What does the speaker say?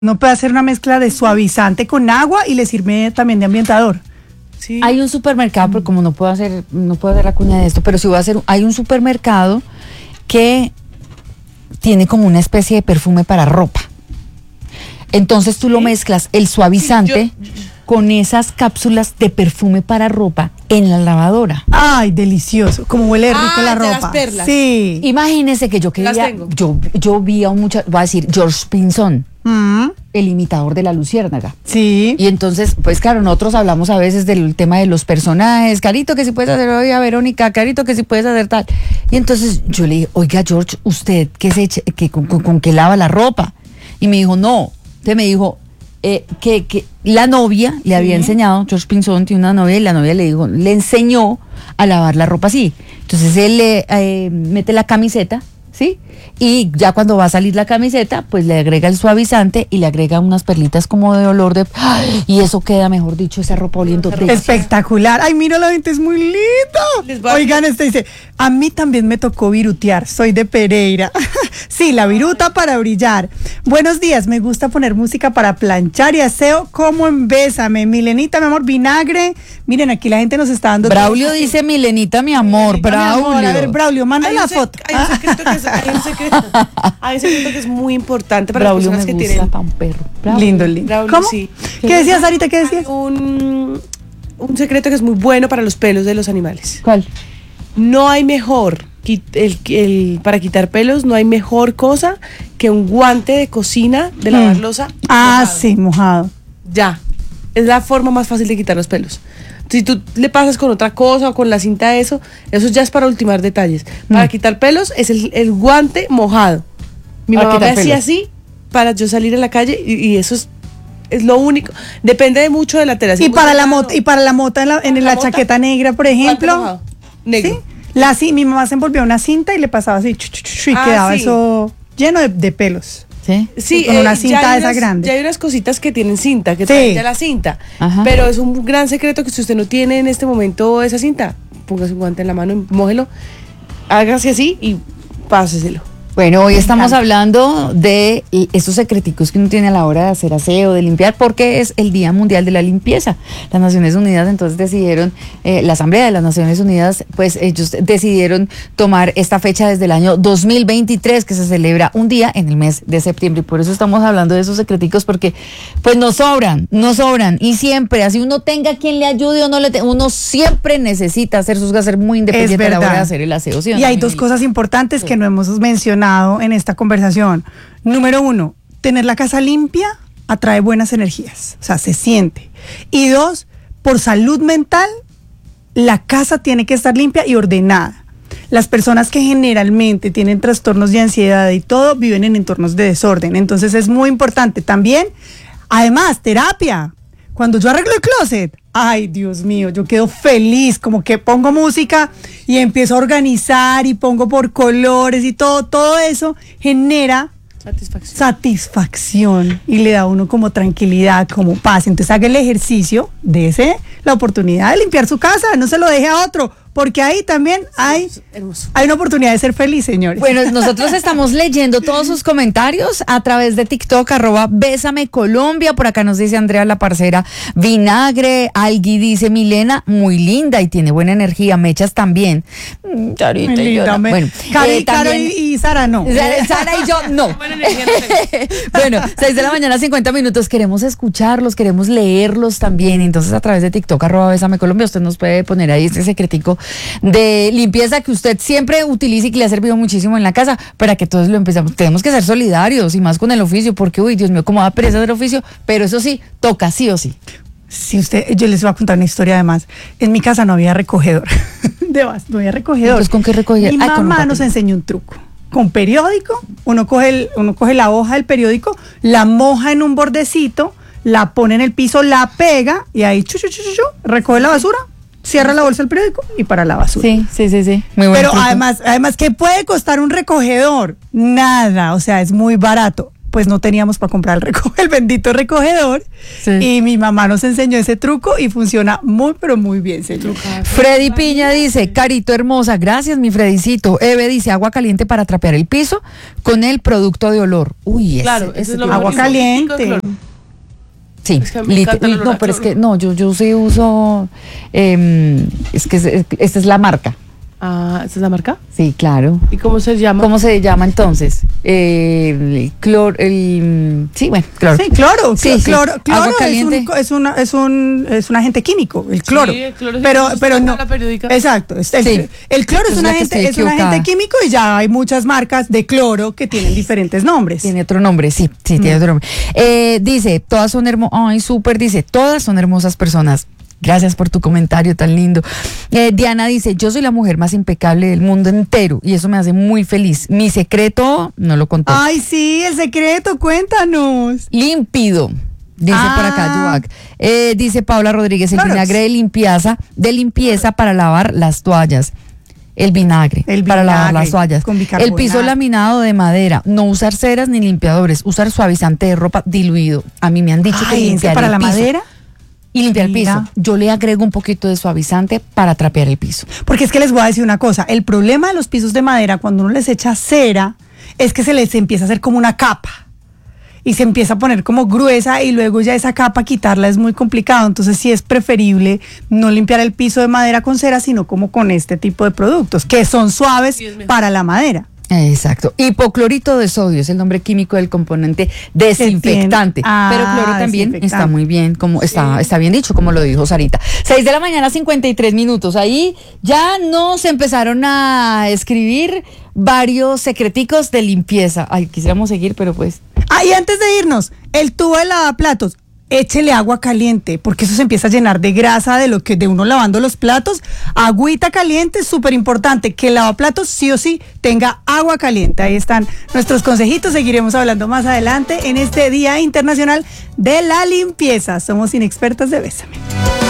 No puede hacer una mezcla de suavizante con agua y le sirve también de ambientador. Sí. Hay un supermercado, pero como no puedo hacer la cuña de esto, pero sí voy a hacer, hay un supermercado que tiene como una especie de perfume para ropa. Entonces tú lo mezclas, el suavizante, con esas cápsulas de perfume para ropa en la lavadora. Ay, delicioso. Como huele rico la de las ropa. perlas. Sí. Imagínese que yo quería, Las tengo. yo vi a un muchacho, voy a decir, George Pinzón, el imitador de la luciérnaga. Sí. Y entonces, pues claro, nosotros hablamos a veces del tema de los personajes, Carito, que si puedes hacer hoy a Verónica, Carito, que si puedes hacer tal. Y entonces yo le dije, oiga, George, ¿usted qué se echa, con qué lava la ropa? Y me dijo, no. Entonces me dijo que la novia le había enseñado, George Pinzón tiene una novia, y la novia le enseñó a lavar la ropa así. Entonces él le mete la camiseta, ¿sí? Y ya cuando va a salir la camiseta, pues le agrega el suavizante y le agrega unas perlitas como de olor de... ¡Ay! Y eso queda, mejor dicho, esa ropa oliendo delicioso. Espectacular. Ay, mira, la gente es muy linda. Oigan, este dice, a mí también me tocó virutear, soy de Pereira. Sí, la viruta para brillar. Buenos días, me gusta poner música para planchar y aseo como en Bésame. Milenita, mi amor, vinagre. Miren, aquí la gente nos está dando... Braulio dice, Milenita, mi amor, Milenita, mi Braulio. amor. A ver, Braulio, manda la foto. Hay un secreto que es muy importante para Braulio las me personas que gusta tienen... pa' un perro. Braulio. Lindo, lindo. Braulio, ¿Cómo? sí. ¿Qué decías, Sarita? ¿Qué decías? Hay un secreto que es muy bueno para los pelos de los animales. ¿Cuál? No hay mejor, para quitar pelos, no hay mejor cosa que un guante de cocina de lavar loza. Ah, mojado. sí, mojado. Ya. Es la forma más fácil de quitar los pelos. Si tú le pasas con otra cosa o con la cinta eso ya es para ultimar detalles. Para quitar pelos es el guante mojado. Mi Para mamá me quitar hacía pelos. así para yo salir a la calle y eso es lo único. Depende de mucho de la tela. Si Y es muy para la delgado, mota, y para la mota en la mota, chaqueta negra, por guante ejemplo. mojado, negro. Sí, mi mamá se envolvía una cinta y le pasaba así, y Ah, quedaba sí. eso lleno de pelos. ¿Sí? Sí, con una ya cinta hay esa unas- grande. Ya hay unas cositas que tienen cinta, que Sí. traen ya la cinta. Ajá. Pero es un gran secreto que si usted no tiene en este momento esa cinta, póngase un guante en la mano y mójelo, hágase así y páseselo. Bueno, hoy estamos encanta. hablando de estos secreticos que uno tiene a la hora de hacer aseo, de limpiar, porque es el Día Mundial de la Limpieza. Las Naciones Unidas entonces decidieron, la Asamblea de las Naciones Unidas, pues ellos decidieron tomar esta fecha desde el año 2023, que se celebra un día en el mes de septiembre. Y por eso estamos hablando de esos secreticos, porque pues nos sobran. Y siempre, así uno tenga quien le ayude o no uno siempre necesita hacer sus gastos, ser muy independiente a la hora de hacer el aseo. ¿Sí o no, Y hay mi dos Mili? cosas importantes que no hemos mencionado en esta conversación. Número 1, tener la casa limpia atrae buenas energías, o sea, se siente. Y 2, por salud mental, la casa tiene que estar limpia y ordenada. Las personas que generalmente tienen trastornos de ansiedad y todo viven en entornos de desorden. Entonces es muy importante también, además, terapia. Cuando yo arreglo el closet, ay, Dios mío, yo quedo feliz, como que pongo música y empiezo a organizar y pongo por colores y todo eso genera Satisfacción. satisfacción y le da a uno como tranquilidad, como paz. Entonces haga el ejercicio, dése la oportunidad de limpiar su casa, no se lo deje a otro, porque ahí también hay Hermoso. una oportunidad de ser feliz, señores. Bueno, nosotros estamos leyendo todos sus comentarios a través de TikTok, @Bésame Colombia. Por acá nos dice Andrea la parcera, vinagre. Algui dice, Milena, muy linda y tiene buena energía. Mechas también. Charita Muy y yo linda, no. Bueno, Caro también- y Sara no. Sara y yo no. Buena energía no tengo. Bueno, 6 de la mañana, 50 minutos. Queremos escucharlos, queremos leerlos también. Entonces, a través de TikTok, @Bésame Colombia, usted nos puede poner ahí este secretico de limpieza que usted siempre utiliza y que le ha servido muchísimo en la casa para que todos lo empezamos. Tenemos que ser solidarios y más con el oficio, porque, uy, Dios mío, cómo da pereza hacer oficio, pero eso sí, toca sí o sí. Si yo les voy a contar una historia además. En mi casa no había recogedor. No había recogedor. Entonces, ¿con qué recogía? Mi Ah, con un mamá papel. nos enseñó un truco. Con periódico, uno coge la hoja del periódico, la moja en un bordecito, la pone en el piso, la pega y ahí recoge la basura, cierra la bolsa del periódico y para la basura. Sí. Muy bueno. Pero además, ¿qué puede costar un recogedor? Nada, o sea, es muy barato. pues no teníamos para comprar el bendito recogedor. Sí. Y mi mamá nos enseñó ese truco y funciona muy, pero muy bien, señor. Freddy Piña dice, Carito hermosa, gracias mi Fredicito. Eve dice, agua caliente para trapear el piso con el producto de olor. Uy, Claro, eso es lo agua mejor. caliente. Sí, Es que a mí me encanta el olor no, a pero es cloro. que no, yo sí uso, es que esta es la marca. Ah, ¿esa es la marca? Sí, claro. ¿Y cómo se llama? ¿Cómo se llama entonces? Cloro, sí, bueno, cloro. Sí, cloro. Sí, sí. Cloro Agua caliente. es un agente químico, el cloro. Sí, el cloro sí, pero eso pero está no. en la periódica. Exacto. Sí. El cloro Es es un la que estoy agente, equivocada. químico y ya hay muchas marcas de cloro que tienen diferentes nombres. Tiene otro nombre, sí, tiene otro nombre. Dice, todas son hermosas, ay, súper, dice, todas son hermosas personas. Gracias por tu comentario tan lindo. Diana dice, yo soy la mujer más impecable del mundo entero y eso me hace muy feliz. Mi secreto, no lo conté. Ay, sí, el secreto, cuéntanos. Límpido. Dice por acá, Joac. Dice Paula Rodríguez, el Clorox. vinagre de limpieza para lavar las toallas. El vinagre para lavar vinagre las toallas. con El bicarbonato. piso laminado de madera. No usar ceras ni limpiadores. Usar suavizante de ropa diluido. A mí me han dicho que Ay, limpiar para el la piso. madera. Y limpiar el Mira. piso. Yo le agrego un poquito de suavizante para trapear el piso. Porque es que les voy a decir una cosa, el problema de los pisos de madera cuando uno les echa cera es que se les empieza a hacer como una capa y se empieza a poner como gruesa y luego ya esa capa quitarla es muy complicado, entonces sí es preferible no limpiar el piso de madera con cera, sino como con este tipo de productos que son suaves Sí, es mejor. para la madera. Exacto. Hipoclorito de sodio es el nombre químico del componente desinfectante. Ah, Pero cloro también desinfectante. está muy bien, como está bien dicho, como lo dijo Sarita. 6 de la mañana, 53 minutos. Ahí ya nos empezaron a escribir varios secreticos de limpieza. Ay, quisiéramos seguir, pero pues. Ah, y antes de irnos, el tubo de lavaplatos, échele agua caliente, porque eso se empieza a llenar de grasa de uno lavando los platos. Agüita caliente es súper importante, que el lavaplatos sí o sí tenga agua caliente. Ahí están nuestros consejitos, seguiremos hablando más adelante en este Día Internacional de la Limpieza. Somos Inexpertas de Bésame.